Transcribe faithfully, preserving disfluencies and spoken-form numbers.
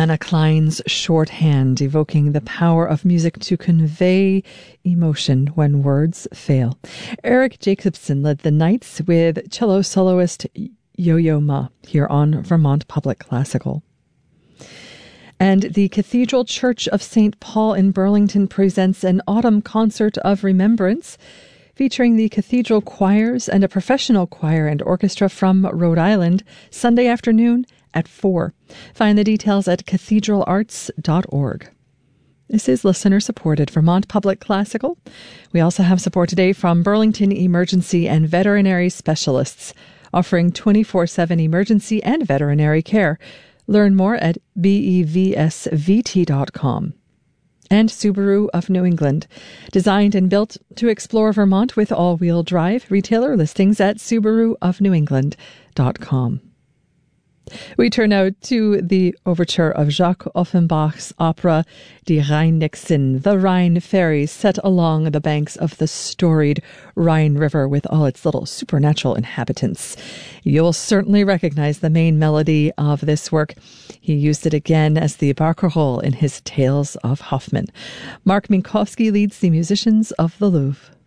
Anna Klein's shorthand, evoking the power of music to convey emotion when words fail. Eric Jacobson led the Knights with cello soloist Yo-Yo Ma here on Vermont Public Classical. And the Cathedral Church of Saint Paul in Burlington presents an autumn concert of remembrance featuring the cathedral choirs and a professional choir and orchestra from Rhode Island, Sunday afternoon at four. Find the details at cathedral arts dot org. This is listener-supported Vermont Public Classical. We also have support today from Burlington Emergency and Veterinary Specialists, offering twenty-four seven emergency and veterinary care. Learn more at B E V S V T dot com. And Subaru of New England, designed and built to explore Vermont with all-wheel drive. Retailer listings at subaru of new england dot com. We turn now to the overture of Jacques Offenbach's opera Die Rheinnixen, the Rhine Fairies, set along the banks of the storied Rhine River with all its little supernatural inhabitants. You'll certainly recognize the main melody of this work. He used it again as the barcarolle in his Tales of Hoffmann. Mark Minkowski leads the musicians of the Louvre.